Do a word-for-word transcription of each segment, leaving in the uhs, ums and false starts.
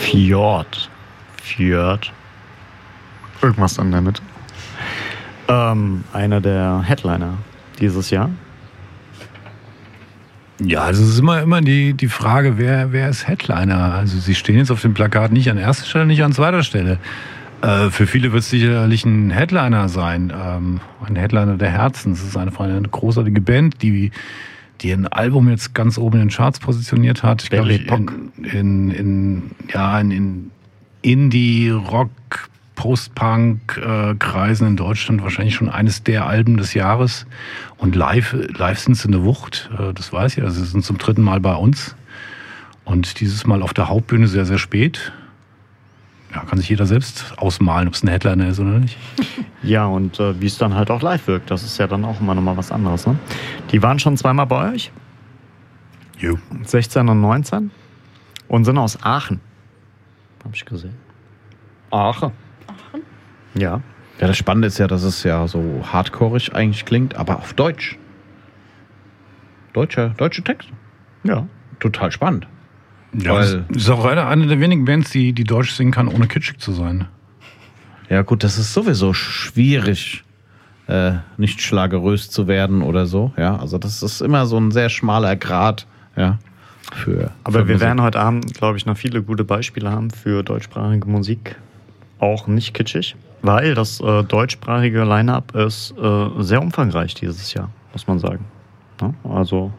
Fjord. Fjord. Irgendwas in der Mitte. Ähm, einer der Headliner dieses Jahr. Ja, also es ist immer, immer die, die Frage, wer, wer ist Headliner? Also sie stehen jetzt auf dem Plakat nicht an erster Stelle, nicht an zweiter Stelle. Äh, für viele wird es sicherlich ein Headliner sein, ähm, ein Headliner der Herzen. Es ist eine, eine großartige Band, die, die ein Album jetzt ganz oben in den Charts positioniert hat. Ich glaube, in, in, in, ja, in, in Indie, Rock, Post-Punk-Kreisen in Deutschland wahrscheinlich schon eines der Alben des Jahres. Und live, live sind sie eine Wucht, das weiß ich. Also sie sind zum dritten Mal bei uns. Und dieses Mal auf der Hauptbühne sehr, sehr spät. Ja, kann sich jeder selbst ausmalen, ob es ein Headliner ist oder nicht. Ja, und äh, wie es dann halt auch live wirkt, das ist ja dann auch immer nochmal was anderes. Ne? Die waren schon zweimal bei euch. Jo. sechzehn und neunzehn. Und sind aus Aachen. Hab ich gesehen. Aachen. Aachen? Ja. Ja, das Spannende ist ja, dass es ja so hardcoreig eigentlich klingt, aber auf Deutsch. Deutsche, deutsche Texte. Ja. Total spannend. Ja, das ist auch eine, eine der wenigen Bands, die, die Deutsch singen kann, ohne kitschig zu sein. Ja gut, das ist sowieso schwierig, äh, nicht schlagerös zu werden oder so. Ja, also das ist immer so ein sehr schmaler Grat. Ja, für. Aber für wir Musik. werden heute Abend, glaube ich, noch viele gute Beispiele haben für deutschsprachige Musik. Auch nicht kitschig, weil das äh, deutschsprachige Line-Up ist äh, sehr umfangreich dieses Jahr, muss man sagen. Ja, also.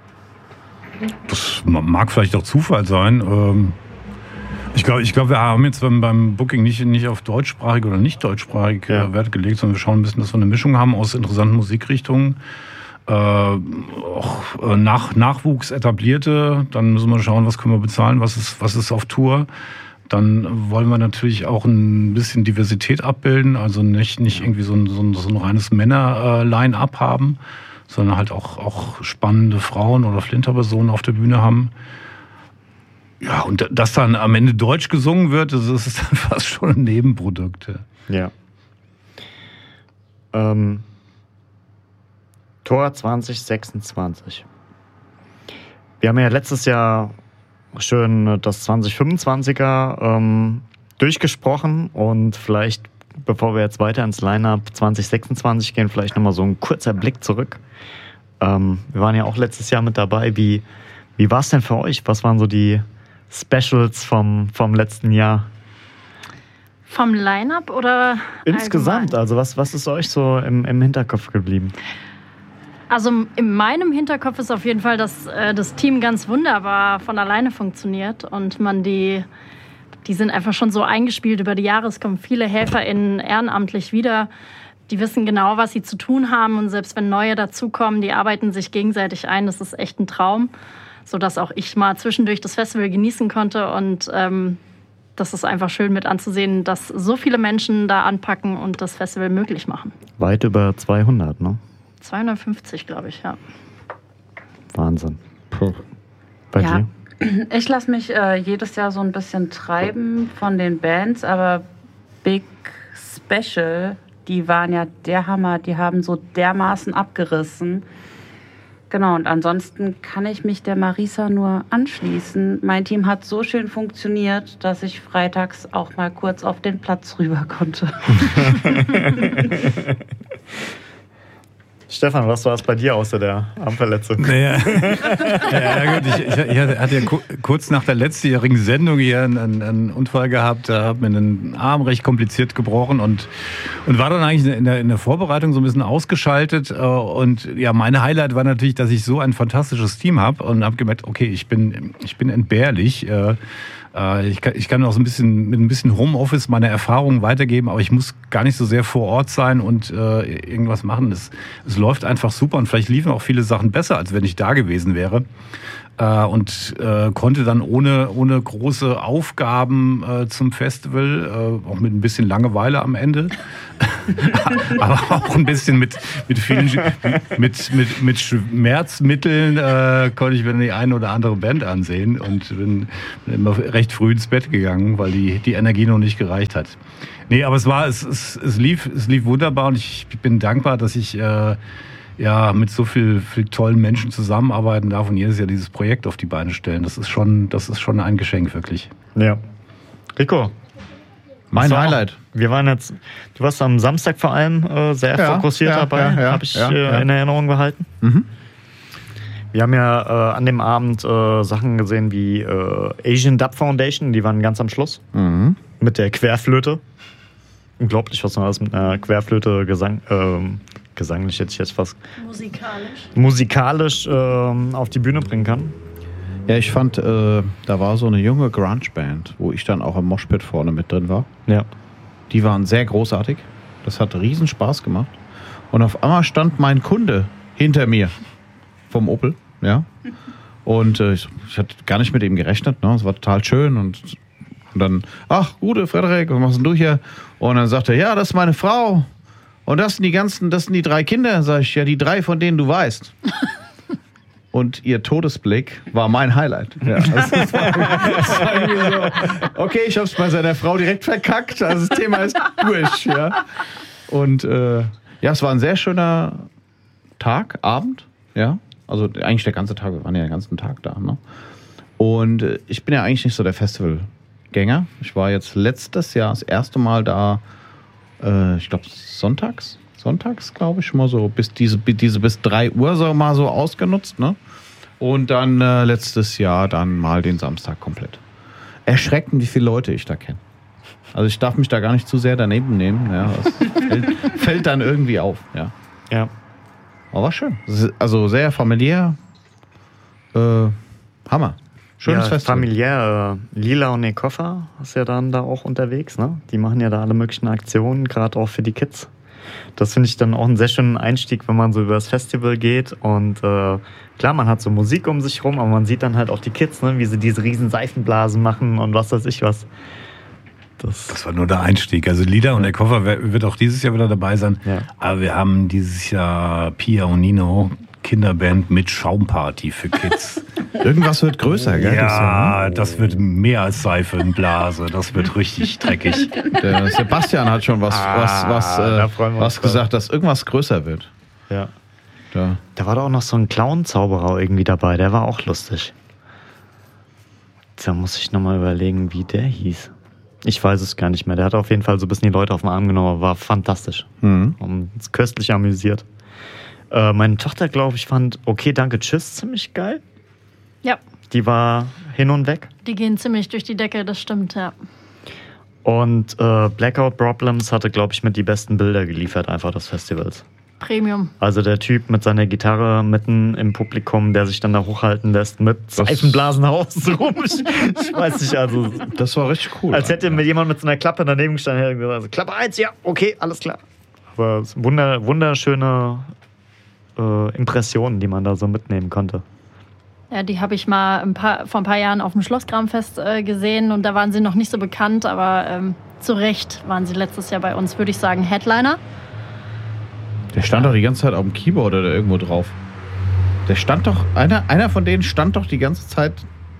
Das mag vielleicht auch Zufall sein. Ähm, ich glaube, ich glaub, wir haben jetzt beim, beim Booking nicht, nicht auf deutschsprachig oder nicht deutschsprachig ja. Wert gelegt, sondern wir schauen ein bisschen, dass wir eine Mischung haben aus interessanten Musikrichtungen. Äh, auch nach, Nachwuchs etablierte, dann müssen wir schauen, was können wir bezahlen, was ist, was ist auf Tour. Dann wollen wir natürlich auch ein bisschen Diversität abbilden, also nicht, nicht irgendwie so ein, so ein, so ein reines Männer-Line-Up haben, sondern halt auch, auch spannende Frauen oder Flinterpersonen auf der Bühne haben. Ja, und dass dann am Ende Deutsch gesungen wird, das ist dann fast schon ein Nebenprodukt. Ja. Ähm, Tor zwanzig sechsundzwanzig. Wir haben ja letztes Jahr schön das zwanzig fünfundzwanziger ähm, durchgesprochen und vielleicht, bevor wir jetzt weiter ins Line-Up zwanzig sechsundzwanzig gehen, vielleicht nochmal so ein kurzer Blick zurück. Ähm, wir waren ja auch letztes Jahr mit dabei. Wie, wie war es denn für euch? Was waren so die Specials vom, vom letzten Jahr? Vom Line-Up oder Insgesamt, allgemein? also was, was ist euch so im, im Hinterkopf geblieben? Also in meinem Hinterkopf ist auf jeden Fall, dass äh, das Team ganz wunderbar von alleine funktioniert und man die, die sind einfach schon so eingespielt über die Jahre. Es kommen viele HelferInnen ehrenamtlich wieder, die wissen genau, was sie zu tun haben und selbst wenn neue dazukommen, die arbeiten sich gegenseitig ein. Das ist echt ein Traum, sodass auch ich mal zwischendurch das Festival genießen konnte und ähm, das ist einfach schön mit anzusehen, dass so viele Menschen da anpacken und das Festival möglich machen. Weit über zweihundert, ne? zweihundertfünfzig, glaube ich, ja. Wahnsinn. Puh. Bei ja. dir? Ich lasse mich äh, jedes Jahr so ein bisschen treiben von den Bands, aber Big Special, die waren ja der Hammer, die haben so dermaßen abgerissen. Genau, und ansonsten kann ich mich der Marisa nur anschließen. Mein Team hat so schön funktioniert, dass ich freitags auch mal kurz auf den Platz rüber konnte. Stefan, was war es bei dir außer der Armverletzung? Naja, ja, gut, ich, ich, ich hatte ja kurz nach der letztjährigen Sendung hier einen, einen Unfall gehabt, da habe mir den Arm recht kompliziert gebrochen und, und war dann eigentlich in der, in der Vorbereitung so ein bisschen ausgeschaltet. Und ja, mein Highlight war natürlich, dass ich so ein fantastisches Team habe und habe gemerkt, okay, ich bin, ich bin entbehrlich. Ich kann, ich kann auch so ein bisschen mit ein bisschen Homeoffice meine Erfahrungen weitergeben, aber ich muss gar nicht so sehr vor Ort sein und äh, irgendwas machen. Es, es läuft einfach super und vielleicht liefen auch viele Sachen besser, als wenn ich da gewesen wäre. Äh, und äh, konnte dann ohne, ohne große Aufgaben äh, zum Festival, äh, auch mit ein bisschen Langeweile am Ende, aber auch ein bisschen mit, mit vielen mit, mit, mit Schmerzmitteln äh, konnte ich mir die eine oder andere Band ansehen und bin, bin immer recht früh ins Bett gegangen, weil die, die Energie noch nicht gereicht hat. Nee, aber es war, es, es, es lief, es lief wunderbar und ich bin dankbar, dass ich äh, ja mit so viel, viel tollen Menschen zusammenarbeiten darf und jedes Jahr dieses Projekt auf die Beine stellen. Das ist schon, das ist schon ein Geschenk, wirklich. Ja. Rico. Mein So, Highlight. Wir waren jetzt, du warst am Samstag vor allem äh, sehr Ja, fokussiert ja, dabei, ja, ja, habe ich ja, äh, ja. in Erinnerung behalten. Mhm. Wir haben ja äh, an dem Abend äh, Sachen gesehen wie äh, Asian Dub Foundation, die waren ganz am Schluss. Mhm. Mit der Querflöte. Unglaublich, was man alles mit einer Querflöte gesang, ähm, gesanglich hätte ich jetzt fast Musikalisch. musikalisch ähm, auf die Bühne bringen kann. Ja, ich fand, äh, da war so eine junge Grunge-Band, wo ich dann auch im Moshpit vorne mit drin war. Ja. Die waren sehr großartig. Das hat riesen Spaß gemacht. Und auf einmal stand mein Kunde hinter mir vom Opel, ja. Und äh, ich, ich hatte gar nicht mit ihm gerechnet, ne? Es war total schön und, und dann, ach, gute Frederik, was machst denn du hier? Und dann sagt er, ja, das ist meine Frau. Und das sind die ganzen, das sind die drei Kinder. Sag ich, ja, die drei, von denen du weißt. Und ihr Todesblick war mein Highlight. Ja, also das war, das war irgendwie so, okay, ich hab's bei seiner Frau direkt verkackt. Also das Thema ist durch. Ja. Und äh, ja, es war ein sehr schöner Tag, Abend. Ja, also eigentlich der ganze Tag. Wir waren ja den ganzen Tag da. Ne? Und äh, ich bin ja eigentlich nicht so der Festivalgänger. Ich war jetzt letztes Jahr das erste Mal da, äh, ich glaube sonntags. Sonntags, glaube ich, schon mal so bis diese, diese bis drei Uhr so mal so ausgenutzt, ne? Und dann äh, letztes Jahr dann mal den Samstag komplett. Erschreckend, wie viele Leute ich da kenne. Also ich darf mich da gar nicht zu sehr daneben nehmen, ja. Das fällt, fällt dann irgendwie auf, ja. Ja. Aber war schön. Also sehr familiär. Äh, Hammer. Schönes ja, Festival. familiär. Äh, Lila und Nekoffer ist ja dann da auch unterwegs, ne? Die machen ja da alle möglichen Aktionen, gerade auch für die Kids. Das finde ich dann auch einen sehr schönen Einstieg, wenn man so über das Festival geht. Und äh, klar, man hat so Musik um sich rum, aber man sieht dann halt auch die Kids, ne, wie sie diese riesen Seifenblasen machen und was weiß ich was. Das, Das war nur der Einstieg. Also Lida und der Koffer wird auch dieses Jahr wieder dabei sein. Ja. Aber wir haben dieses Jahr Pia und Nino, Kinderband mit Schaumparty für Kids. Irgendwas wird größer, gell? Ja, das wird mehr als Seifenblase. Das wird richtig dreckig. Der Sebastian hat schon was, was, was, Ah, da äh, freuen wir was uns gesagt, dass irgendwas größer wird. ja. Da. Da war doch auch noch so ein Clown-Zauberer irgendwie dabei, der war auch lustig. Da muss ich nochmal überlegen, wie der hieß. Ich weiß es gar nicht mehr. Der hat auf jeden Fall so ein bisschen die Leute auf den Arm genommen, war fantastisch. Mhm. Und uns köstlich amüsiert. Äh, meine Tochter, glaube ich, fand Okay, danke, tschüss ziemlich geil. Ja, Die war hin und weg. die gehen ziemlich durch die Decke, das stimmt, ja. Und äh, Blackout Problems hatte, glaube ich, mit die besten Bilder geliefert, einfach des Festivals. Premium. Also der Typ mit seiner Gitarre mitten im Publikum, der sich dann da hochhalten lässt mit Seifenblasen außenrum. Ich, ich weiß nicht, also Das war richtig cool. als hätte mit jemand mit so einer Klappe daneben gestanden, hätte gesagt, also, Klappe eins, ja, okay, alles klar. Aber es sind wunder, wunderschöne äh, Impressionen, die man da so mitnehmen konnte. Ja, die habe ich mal ein paar, vor ein paar Jahren auf dem Schlossgrabenfest äh, gesehen und da waren sie noch nicht so bekannt, aber ähm, zu Recht waren sie letztes Jahr bei uns, würde ich sagen, Headliner. Der stand doch die ganze Zeit auf dem Keyboard oder irgendwo drauf. Der stand doch, einer, einer von denen stand doch die ganze Zeit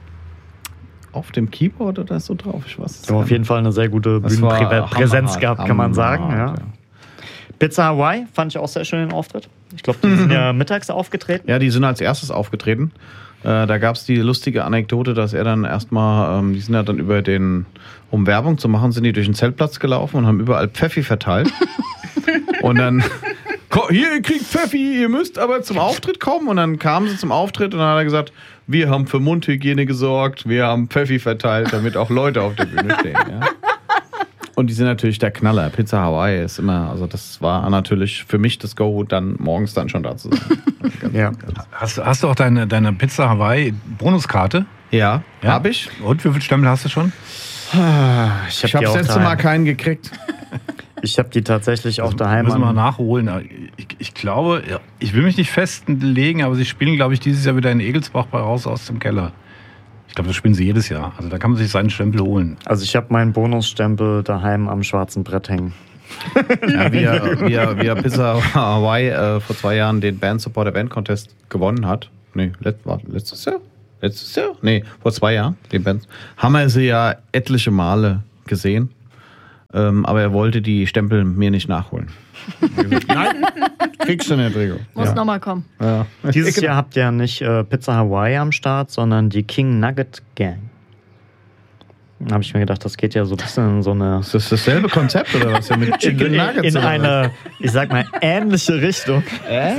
auf dem Keyboard oder so drauf. Ich weiß es Die haben auf jeden Fall eine sehr gute Das war Bühnenpräsenz hammerhart, gehabt, kann man sagen. hammerhart, Ja. Pizza Hawaii fand ich auch sehr schön den Auftritt. Ich glaube, die sind ja mittags aufgetreten. Ja, die sind als erstes aufgetreten. Äh, da gab es die lustige Anekdote, dass er dann erstmal, ähm, die sind ja dann über den, um Werbung zu machen, sind die durch den Zeltplatz gelaufen und haben überall Pfeffi verteilt. Und dann, "Ko- hier, ihr kriegt Pfeffi, ihr müsst aber zum Auftritt kommen. Und dann kamen sie zum Auftritt und dann hat er gesagt, wir haben für Mundhygiene gesorgt, wir haben Pfeffi verteilt, damit auch Leute auf der Bühne stehen. Ja. Und die sind natürlich der Knaller. Pizza Hawaii ist immer, also das war natürlich für mich das Go, dann morgens dann schon da zu sein. Ja. Hast, hast du auch deine, deine Pizza Hawaii Bonuskarte? Ja, Ja? hab ich. Und wie viele Stempel hast du schon? Ich Ich habe habe die, das auch letzte Mal daheim. keinen gekriegt. Ich hab die tatsächlich auch daheim. Müssen wir an- nachholen. Ich, ich glaube, ja, ich will mich nicht festlegen, aber sie spielen, glaube ich, dieses Jahr wieder in Egelsbach bei Raus aus dem Keller. Ich glaube, das spielen sie jedes Jahr. Also da kann man sich seinen Stempel holen. Also ich habe meinen Bonusstempel daheim am schwarzen Brett hängen. Ja, wie, er, wie, er, wie er Pizza Hawaii äh, vor zwei Jahren den Band Supporter Band Contest gewonnen hat. Nee, let, war letztes Jahr? Letztes Jahr? Nee, vor zwei Jahren. Den Band. Haben wir sie ja etliche Male gesehen. Ähm, aber er wollte die Stempel mir nicht nachholen. Gesagt, nein, kriegst du nicht, Rigo. Muss Ja. nochmal kommen. Ja. Dieses Jahr habt ihr ja nicht äh, Pizza Hawaii am Start, sondern die King Nugget Gang. Dann habe ich mir gedacht, das geht ja so ein bisschen in so eine... Ist das dasselbe Konzept oder was? Ja, mit In, Chicken in, Nuggets in oder eine, ich sag mal, ähnliche Richtung. Äh?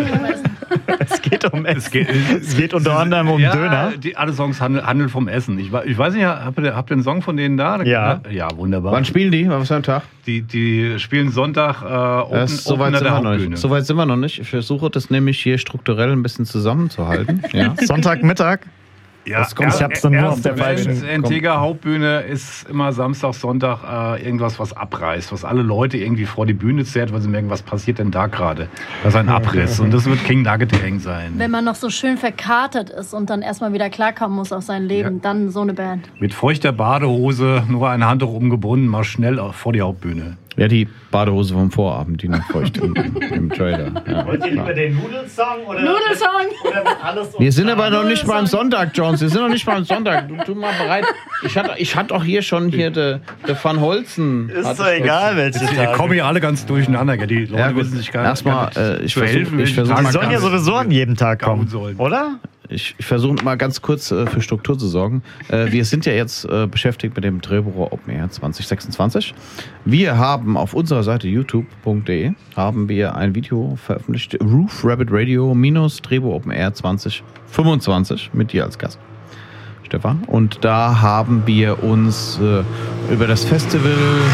Es geht um Essen. Es geht, Es geht unter anderem um ja, Döner. Die, alle Songs handeln, handeln vom Essen. Ich, wa- ich weiß nicht, habt ihr, habt ihr einen Song von denen da? Ja. Ja, wunderbar. Wann spielen die? Was für ein Tag? Die, die spielen Sonntag äh, Open, Das, so weit Opener sind der wir noch Hauptbühne. nicht. So weit sind wir noch nicht. Ich versuche das nämlich hier strukturell ein bisschen zusammenzuhalten. Ja. Sonntagmittag. Ja, Das kommt- ich hab's dann nur auf der falschen- Antigua Hauptbühne ist immer Samstag, Sonntag äh, irgendwas, was abreißt, was alle Leute irgendwie vor die Bühne zerrt, weil sie merken, was passiert denn da gerade? Das ist ein Abriss und das wird King Nugget Gang sein. Wenn man noch so schön verkatert ist und dann erstmal wieder klarkommen muss auf sein Leben, Ja. dann so eine Band. Mit feuchter Badehose, nur ein Handtuch umgebunden, mal schnell auf- vor die Hauptbühne. Ja, die Badehose vom Vorabend, die noch feucht im, im Trailer. Ja, klar. den Nudelsong oder, Nudelsong! oder wird alles Wir sind aber noch nicht beim Sonntag, Jones. Wir sind noch nicht beim Sonntag. Du, tu mal bereit. Ich hatte, ich hatte auch hier schon hier der de Van Holzen. Ist Hatte doch ich egal, welche Hier Tage. kommen ja alle ganz durcheinander. Gell? Die Leute Ja, gut. wissen sich gar nicht, Erstmal, gar nicht äh, ich zu versuch- helfen. ich welchen versuch Tag Die mal man sollen ja kann. sowieso an jedem Tag kommen, sollen. oder? Ich, ich versuche mal ganz kurz äh, für Struktur zu sorgen. Äh, wir sind ja jetzt äh, beschäftigt mit dem Drehbuch Open Air zwanzig sechsundzwanzig. Wir haben auf unserer Seite youtube punkt de haben wir ein Video veröffentlicht, Roof Rabbit Radio minus Drehbuch Open Air zwanzig fünfundzwanzig mit dir als Gast, Stefan. Und da haben wir uns äh, über das Festival,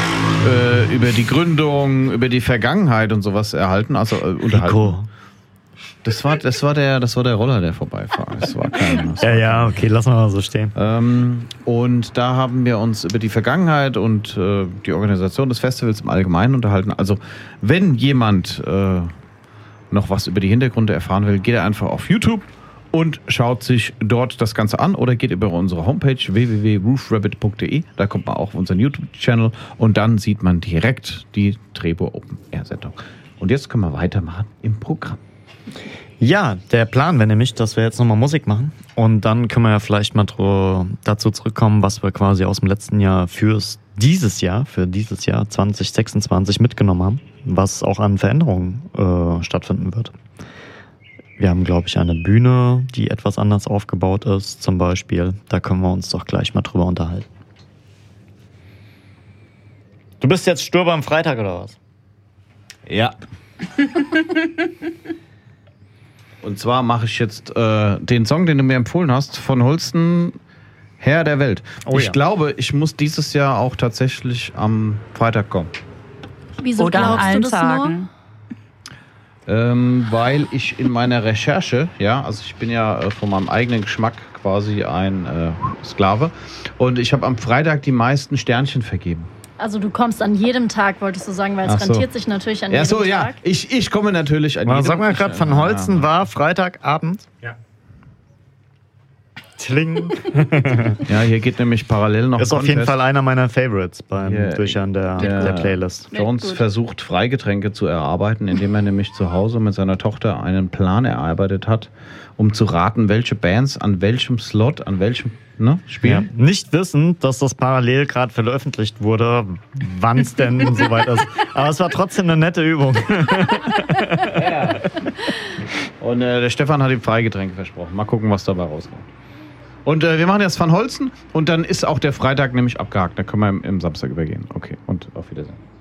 äh, über die Gründung, über die Vergangenheit und sowas erhalten, also äh, unterhalten. Rico. Das war, das war der, das war der Roller, der vorbeifahren. Das war kein. Das Ja, war ja, okay, lassen wir mal so stehen. ähm, und da haben wir uns über die Vergangenheit und äh, die Organisation des Festivals im Allgemeinen unterhalten. Also, wenn jemand äh, noch was über die Hintergründe erfahren will, geht er einfach auf YouTube und schaut sich dort das Ganze an oder geht über unsere Homepage w w w punkt roof rabbit punkt de. Da kommt man auch auf unseren YouTube-Channel und dann sieht man direkt die Trebo Open Air Sendung. Und jetzt können wir weitermachen im Programm. Ja, der Plan wäre nämlich, dass wir jetzt nochmal Musik machen und dann können wir ja vielleicht mal dro- dazu zurückkommen, was wir quasi aus dem letzten Jahr fürs dieses Jahr, für dieses Jahr zwanzig sechsundzwanzig mitgenommen haben, was auch an Veränderungen äh, stattfinden wird. Wir haben, glaube ich, eine Bühne, die etwas anders aufgebaut ist, zum Beispiel. Da können wir uns doch gleich mal drüber unterhalten. Du bist jetzt stur am Freitag oder was? Ja. Und zwar mache ich jetzt äh, den Song, den du mir empfohlen hast, von Holsten, Herr der Welt. Oh ich ja. glaube, ich muss dieses Jahr auch tatsächlich am Freitag kommen. Wieso Oder an glaubst du allen das nur? Tagen. Ähm, weil ich in meiner Recherche, ja, also ich bin ja äh, von meinem eigenen Geschmack quasi ein äh, Sklave. Und ich habe am Freitag die meisten Sternchen vergeben. Also du kommst an jedem Tag, wolltest du sagen, weil es Ach so. rentiert sich natürlich an Ja, jedem so, ja. Tag. Ich, ich komme natürlich an Mal, jedem sag mal gerade, Van Holzen war Freitagabend. Ja. Tling. Ja, hier geht nämlich parallel noch Ist ein auf jeden Contest. Fall einer meiner Favorites beim Ja, Durchhören der, der- der Playlist. Jones Gut. versucht, Freigetränke zu erarbeiten, indem er nämlich zu Hause mit seiner Tochter einen Plan erarbeitet hat, um zu raten, welche Bands an welchem Slot, an welchem ne, Ja. spielen. Nicht wissend, dass das parallel gerade veröffentlicht wurde, wann es denn soweit ist. Aber es war trotzdem eine nette Übung. Und äh, der Stefan hat ihm Freigetränke versprochen. Mal gucken, was dabei rauskommt. Und äh, wir machen jetzt Van Holzen und dann ist auch der Freitag nämlich abgehakt. Da können wir im, im Samstag übergehen. Okay, und auf Wiedersehen.